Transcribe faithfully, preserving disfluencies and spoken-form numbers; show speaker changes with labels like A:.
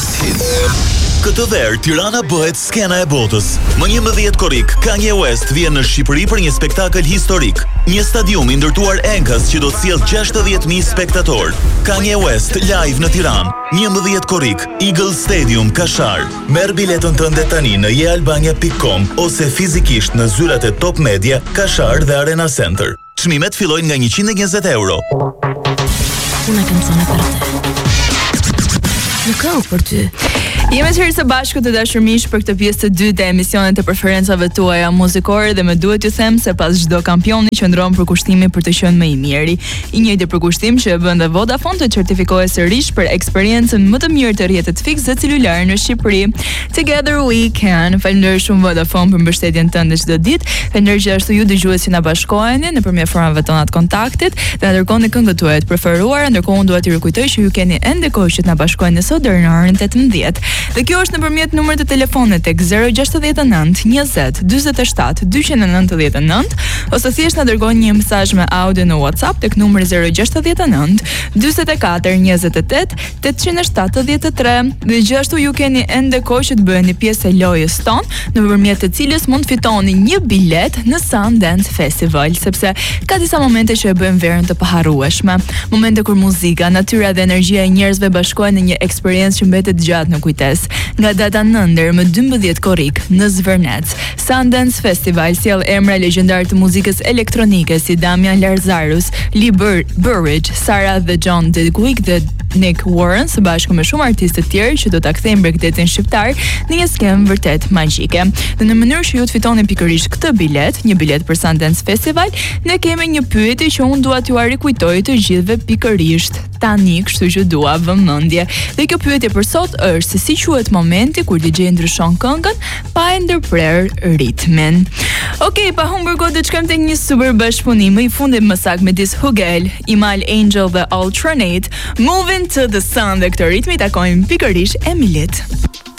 A: Greatest Hits. Këtë verë, Tirana bëhet skena e botës. Më njëmbëdhjetë korrik, Kanye West vjen në Shqipëri për një spektakël historik. Një stadium i ndërtuar enkas që do të sjellë gjashtëdhjetë mijë spektatorë. Kanye West live në Tiranë. njëmbëdhjetë korrik, Eagle Stadium, Kashar. Merr biletën tënde tani në je albania pikë com ose fizikisht në zyrat e Top Media, Kashar dhe Arena Center. Çmimet fillojnë nga njëqind e njëzet euro.
B: Una canzone per te. Në këngë për ty.
C: Jemi të herë së bashku të dashur miq për këtë pjesë të dytë të emisionit të preferencave tuaja muzikore dhe më duhet t'ju them se pas çdo kampioni qëndron për kushtimin për të qenë më i miri. I njëjti përkushtim që e bën dhe Vodafone të certifikohet sërish për eksperiencën më të mirë të rrjetit fiks dhe celular në Shqipëri. Together we can. Faleminderit shumë Vodafone për mbështetjen tënde çdo ditë. Faleminderit që ashtu ju dëgjues që na bashkoheni nëpërmjet formave tona të kontaktit dhe na dërgoni këngët tuaja të preferuara, ndërkohë unë dua t'ju rikujtoj që ju keni ende kohë që të na bashkoheni sot deri në orën tetëmbëdhjetë. Dhe kjo është nëpërmjet numrit të telefonit tek zero gjasht nënt njëzet dyzet e shtatë dyqin e nëntëdhjetë e nëntë ose thjesht na dërgoni një mesazh me audio në WhatsApp tek numri zero gjasht nënt dyzet e katër njëzet e tetë tetëqind e shtatëdhjetë e tre. Dhe gjithashtu ju keni ende kohë që të bëheni pjesë e lojës tonë, nëpërmjet të cilës mund fitoni një bilet në Sundance Festival, sepse ka disa momente që e bëjmë verën të paharrueshme. Momente kur muzika, natyra dhe energjia e njerëzve bashkohen në një eksperiencë që mbetet gjatë në kujtesë. Nga data nënt deri më dymbëdhjetë korrik në Zvërnec, Sundance Festival sjell emra legjendar të muzikës elektronike si Damian Larzarus, Lee Bur- Burridge, Sarah dhe John DeQuick dhe Nick Warren së bashku me shumë artistë të tjerë që do ta kthejnë Bregdetin shqiptar në një skemë vërtet magjike. Dhe në mënyrë që ju të fitoni pikërisht këtë bilet, një bilet për Sundance Festival, ne kemi një pyetje që unë dua t'ju rikujtoj të gjithëve pikërisht tani, kështu që dua vëmendje. Dhe kjo pyetje për sot është se si quhet momenti kur D J ndryshon këngën pa e ndërprer ritmin. Okej, pa humbur kohë do të shkojmë tek një super bashkëpunim i fundit më saktë midis Hugel, Imal Angel dhe Alternate, Moving to the Sun dhe këtë ritmi takojmë pikërisht Emilit.